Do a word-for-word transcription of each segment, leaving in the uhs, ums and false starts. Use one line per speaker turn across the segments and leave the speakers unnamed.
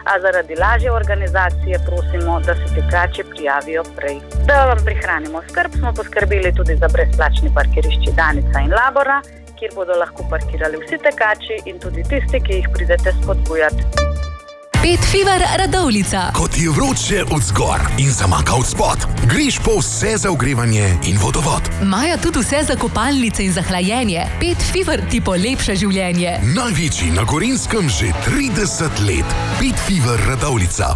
a zaradi lažje organizacije prosimo, da se tekači prijavijo prej. Da vam prihranimo skrb, smo poskrbeli tudi za brezplačni parkirišči Danica in Labora, kjer bodo lahko parkirali vsi tekači in tudi tisti, ki jih pridete spodbujati.
Pet Fever Radovljica.
Kot je vroče od zgor in zamaka od spod, greš po vse za ogrevanje in vodovod.
Maja tudi vse za kopalnice in za hlajenje. Pet Fever ti polepša življenje.
Največji na Gorenjskem že trideset let. Pet Fever Radovljica.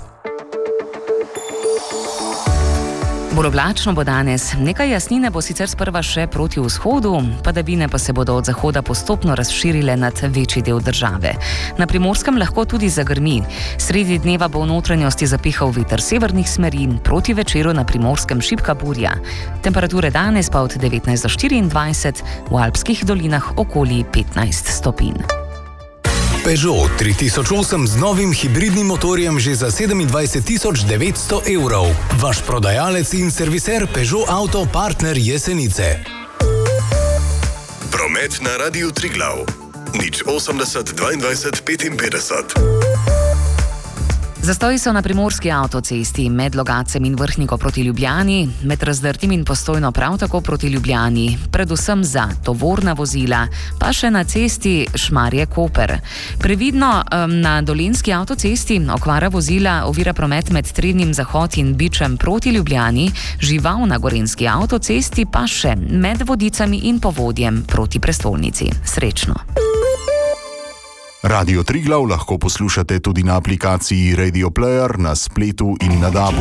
Bolj oblačno bo danes. Nekaj jasnine bo sicer sprva še proti vzhodu, padavine pa se bodo od zahoda postopno razširile nad večji del države. Na Primorskem lahko tudi zagrmi. Sredi dneva bo v notranjosti zapihal veter severnih smeri, proti večeru na Primorskem šibka burja. Temperature danes pa od devetnajst do štiriindvajset, v alpskih dolinah okoli petnajst stopinj.
Peugeot tri tisoč osem z novim hibridnim motorjem že za sedemindvajset tisoč devetsto evrov. Vaš prodajalec in serviser Peugeot Auto Partner Jesenice.
Promet na Radiu Triglav. nič osemdeset dvaindvajset petinpetdeset.
Zastoji so na primorski avtocesti med Logacem in Vrhniko proti Ljubljani, med Razdrtim in Postojno prav tako proti Ljubljani, predvsem za tovorna vozila, pa še na cesti Šmarje-Koper. Previdno um, na Dolenjski avtocesti okvara vozila ovira promet med Trebnjim Zahod in Bičem proti Ljubljani, žival na Gorenjski avtocesti pa še med Vodicami in Povodjem proti prestolnici. Srečno!
Radio Triglav lahko poslušate tudi na aplikaciji Radio Player, na spletu in na dabu.